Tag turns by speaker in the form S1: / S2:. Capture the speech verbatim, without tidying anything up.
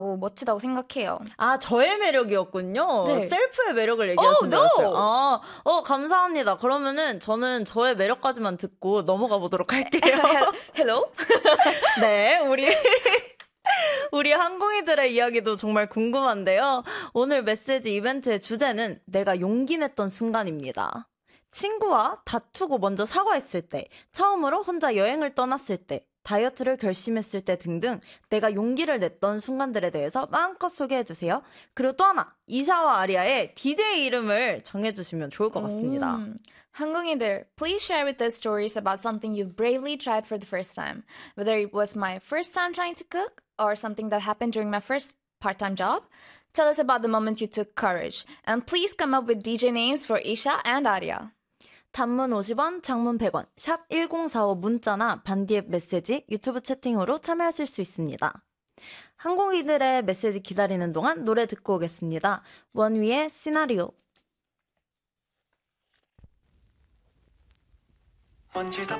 S1: 멋지다고 생각해요.
S2: 아, 저의 매력이었군요.
S1: 네.
S2: 셀프의 매력을 얘기하시는
S1: Oh,
S2: 거였어요.
S1: no.
S2: 아, 어, 감사합니다. 그러면은 저는 저의 매력까지만 듣고 넘어가 보도록 할게요.
S1: Hello?
S2: 네, 우리 우리 항공이들의 이야기도 정말 궁금한데요. 오늘 메시지 이벤트의 주제는 내가 용기 냈던 순간입니다. 친구와 다투고 먼저 사과했을 때, 처음으로 혼자 여행을 떠났을 때, 다이어트를 결심했을 때 등등 내가 용기를 냈던 순간들에 대해서 마음껏 소개해주세요. 그리고 또 하나, 이샤와 아리아의 디제이 이름을 정해주시면 좋을 것 같습니다.
S1: 음. 한국인들, please share with us stories about something you've bravely tried for the first time. Whether it was my first time trying to cook or something that happened during my first part-time job. Tell us about the moment you took courage. And please come up with D J names for Isha and Arya.
S2: 단문 오십 원, 장문 백 원, 샵 일공사오 문자나 반디앱 메시지, 유튜브 채팅으로 참여하실 수 있습니다. 항공이들의 메시지 기다리는 동안 노래 듣고 오겠습니다. 원위의 시나리오.